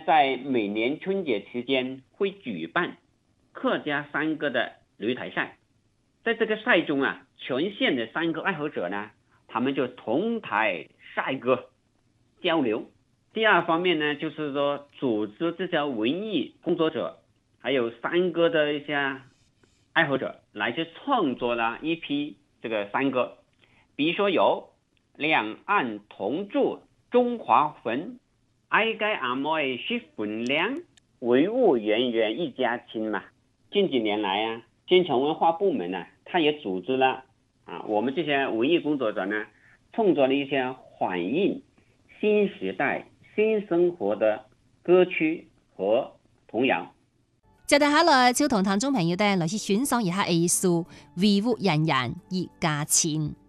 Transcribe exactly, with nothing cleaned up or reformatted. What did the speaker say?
在每年春节期间会举办客家山歌的擂台赛。在这个赛中啊，全县的山歌爱好者呢，他们就同台赛歌交流。第二方面呢，就是说组织这些文艺工作者还有山歌的一些爱好者来去创作了一批这个山歌，比如说有两岸同住中华魂，爱该阿妹是分量，文物源源一家亲嘛。近几年来啊，县城文化部门呢、啊，他也组织了啊，我们这些文艺工作者呢，创作了一些反映新时代新生活的歌曲和童谣。 接住下來就同聽眾朋友哋來去欣賞一下藝術，威武洋洋一家親。